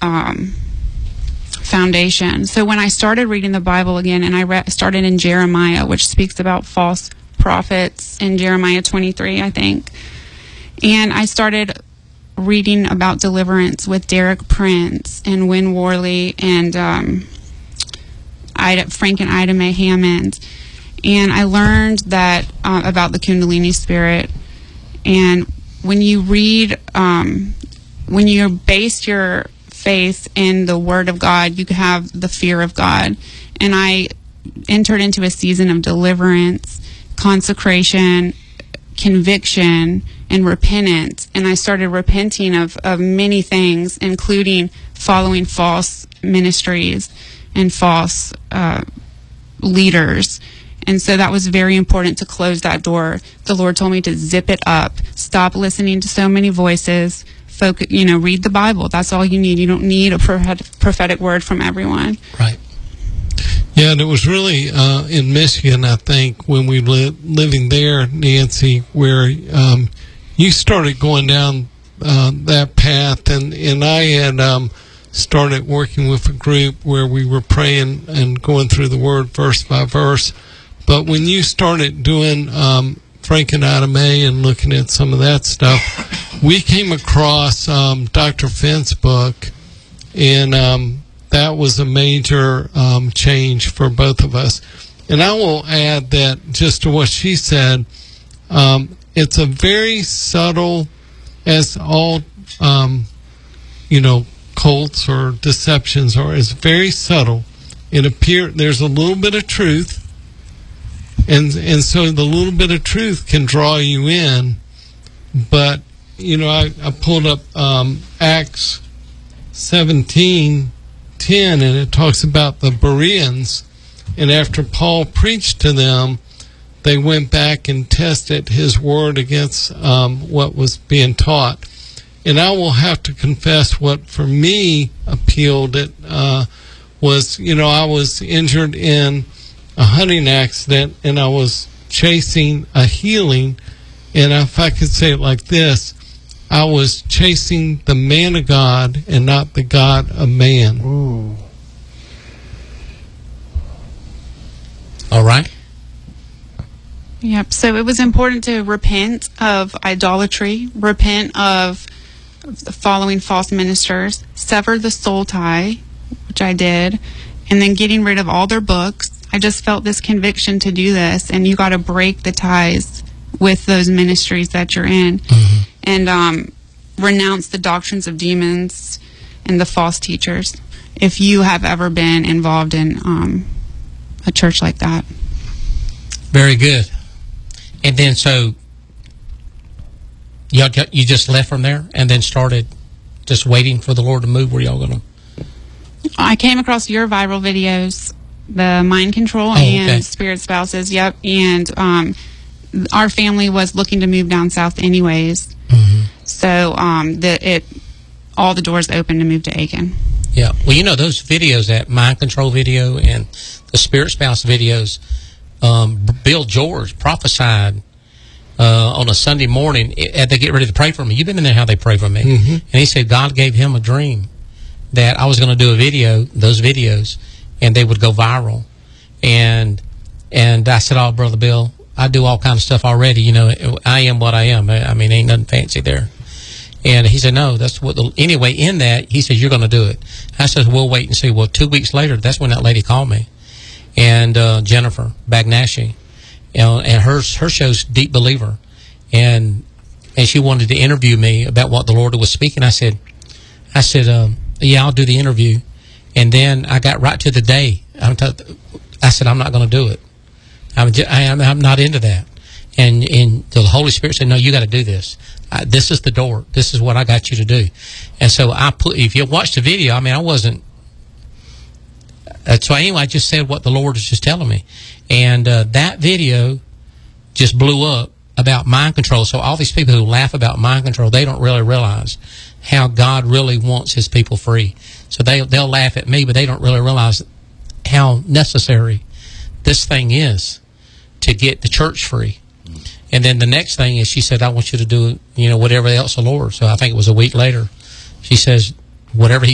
foundation. So when I started reading the Bible again, and I started in Jeremiah, which speaks about false prophets in Jeremiah 23, I think. And I started reading about deliverance with Derek Prince and Win Worley and Frank and Ida Mae Hammond. And I learned that about the Kundalini spirit. And when you read, when you base your faith in the Word of God, you have the fear of God. And I entered into a season of deliverance, consecration, conviction, and repentance. And I started repenting of many things, including following false ministries and false leaders. And so that was very important to close that door. The Lord told me to zip it up, stop listening to so many voices, focus, read the Bible. That's all you need. You don't need a prophetic word from everyone. Right. Yeah, and it was really in Michigan, I think, when we were living there, Nancy, where you started going down that path, and I had started working with a group where we were praying and going through the Word verse by verse. But when you started doing Frank and Ida Mae and looking at some of that stuff, we came across Dr. Finn's book, and that was a major change for both of us. And I will add that just to what she said, it's a very subtle, as all, cults or deceptions are, it's very subtle. There's a little bit of truth, and so the little bit of truth can draw you in. But, I pulled up Acts 17:10, and it talks about the Bereans, and after Paul preached to them, they went back and tested his word against what was being taught. And I will have to confess, what for me appealed it was, I was injured in a hunting accident, and I was chasing a healing. And if I could say it like this, I was chasing the man of God and not the God of man. Ooh. All right. Yep. So it was important to repent of idolatry, repent of following false ministers, sever the soul tie, which I did, and then getting rid of all their books. I just felt this conviction to do this, and you got to break the ties with those ministries that you're in, and renounce the doctrines of demons and the false teachers, if you have ever been involved in a church like that. Very good. And then so you just left from there and then started just waiting for the Lord to move. Were y'all going to? I came across your viral videos, the mind control and spirit spouses. Yep. And our family was looking to move down south anyways. So all the doors open to move to Aiken. Yeah. Well, those videos, that mind control video and the spirit spouse videos, Bill George prophesied on a Sunday morning as they get ready to pray for me. You've been in there how they pray for me. And he said God gave him a dream that I was going to do those videos, and they would go viral. And I said, oh, Brother Bill, I do all kind of stuff already. I am what I am. I mean, ain't nothing fancy there. And he said, no, that's what anyway, in that, he said, you're going to do it. I said, we'll wait and see. Well, 2 weeks later, that's when that lady called me. And Jennifer Bagnashi, and her show's Deep Believer, and she wanted to interview me about what the Lord was speaking. I said, yeah, I'll do the interview. And then I got right to the day. I said, I'm not going to do it. I'm not into that. And the Holy Spirit said, no, you got to do this. This is the door. This is what I got you to do. And so if you watch the video, I wasn't. So anyway, I just said what the Lord was just telling me. And that video just blew up about mind control. So all these people who laugh about mind control, they don't really realize how God really wants his people free. So they'll laugh at me, but they don't really realize how necessary this thing is to get the church free. And then the next thing is, she said, I want you to do, whatever else the Lord. So I think it was a week later. She says, whatever he